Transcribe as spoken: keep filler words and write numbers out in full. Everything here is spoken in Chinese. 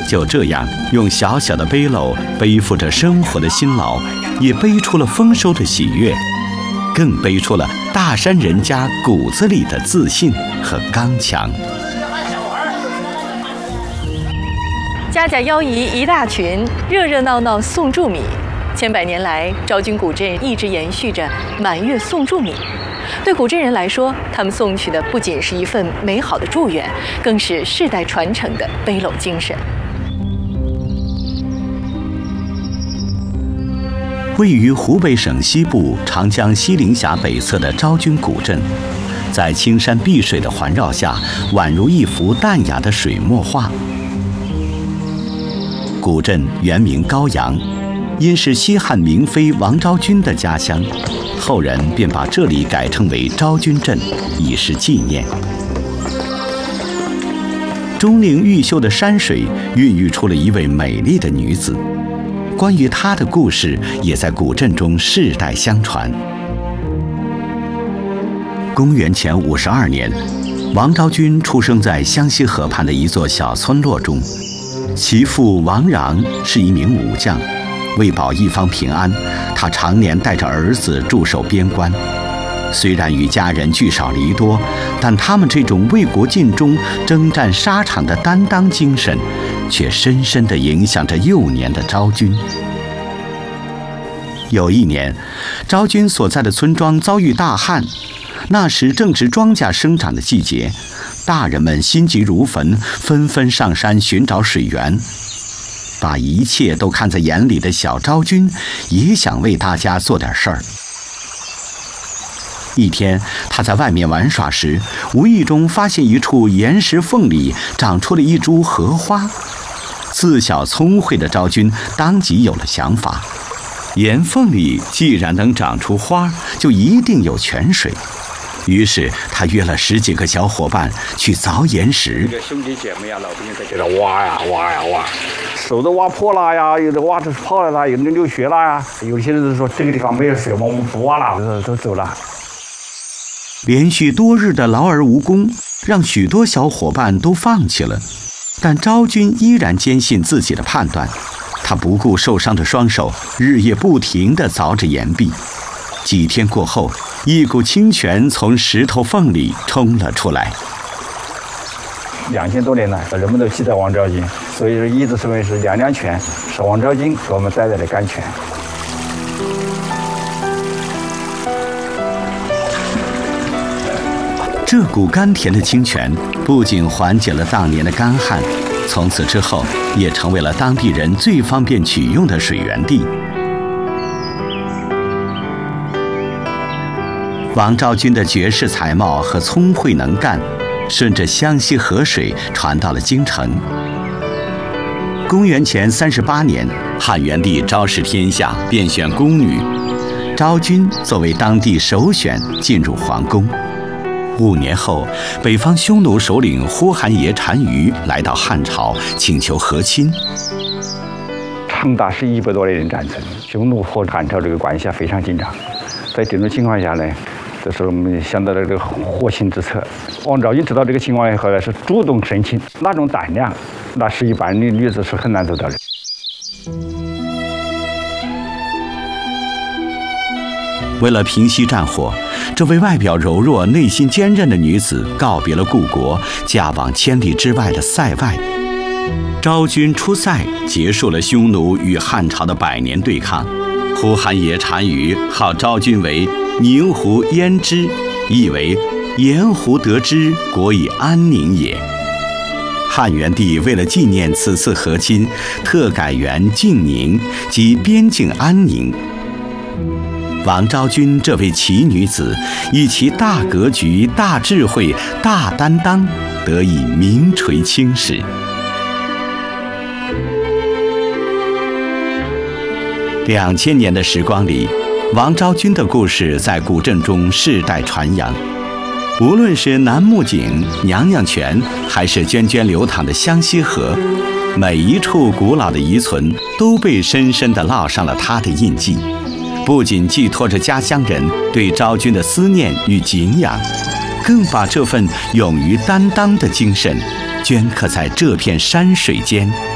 就这样用小小的背篓背负着生活的辛劳，也背出了丰收的喜悦，更背出了大山人家骨子里的自信和刚强。 家家邀姨一大群，热热闹闹送祝米。千百年来，昭君古镇一直延续着满月送祝米。对古镇人来说，他们送去的不仅是一份美好的祝愿，更是世代传承的背篓精神。 位于湖北省西部长江西陵峡北侧的昭君古镇，在青山碧水的环绕下，宛如一幅淡雅的水墨画。古镇原名高阳，因是西汉明妃王昭君的家乡，后人便把这里改称为昭君镇，以示纪念。钟灵毓秀的山水孕育出了一位美丽的女子，关于她的故事也在古镇中世代相传。公元前五十二年，王昭君出生在湘西河畔的一座小村落中，其父王穰是一名武将，为保一方平安，他常年带着儿子驻守边关。虽然与家人聚少离多，但他们这种为国尽忠、征战沙场的担当精神，却深深地影响着幼年的昭君。有一年，昭君所在的村庄遭遇大旱，那时正值庄稼生长的季节，大人们心急如焚，纷纷上山寻找水源。把一切都看在眼里的小昭君也想为大家做点事儿。一天，她在外面玩耍时，无意中发现一处岩石缝里长出了一株荷花。自小聪慧的昭君当即有了想法，岩缝里既然能长出花，就一定有泉水。于是他约了十几个小伙伴去凿岩石。 这个兄弟姐妹呀，老兵在这里挖呀挖呀挖，手都挖破了呀，有的挖出泡了啦，有的流血了呀。有些人都说这个地方没有水嘛，我们不挖了，都走了。 连续多日的劳而无功，让许多小伙伴都放弃了。但昭君依然坚信自己的判断，她不顾受伤的双手，日夜不停地凿着岩壁。几天过后，一股清泉从石头缝里冲了出来。 两千多年来，人们都记得王昭君，所以说一直称为是娘娘泉，是王昭君给我们带来的甘泉。 这股甘甜的清泉不仅缓解了当年的干旱，从此之后也成为了当地人最方便取用的水源地。王昭君的绝世才貌和聪慧能干，顺着湘西河水传到了京城。公元前三十八年，汉元帝昭示天下，遍选宫女，昭君作为当地首选进入皇宫。五年后，北方匈奴首领呼韩邪单于来到汉朝，请求和亲。 长达是一百多年的战争，匈奴和汉朝这个关系啊非常紧张。在这种情况下呢，这时候我们想到了这个和亲之策。王昭君知道这个情况以后呢，是主动申请，那种胆量，那是一般的女子是很难做到的。 为了平息战火，这位外表柔弱、内心坚韧的女子告别了故国，嫁往千里之外的塞外。昭君出塞，结束了匈奴与汉朝的百年对抗。呼韩邪单于号昭君为宁胡胭脂，意为盐湖得之，国以安宁也。汉元帝为了纪念此次和亲，特改元静宁，即边境安宁。王昭君这位奇女子，以其大格局、大智慧、大担当，得以名垂青史。两千年的时光里，王昭君的故事在古镇中世代传扬。无论是楠木井、娘娘泉，还是涓涓流淌的湘西河，每一处古老的遗存都被深深地烙上了她的印记。不仅寄托着家乡人对昭君的思念与敬仰，更把这份勇于担当的精神镌刻在这片山水间。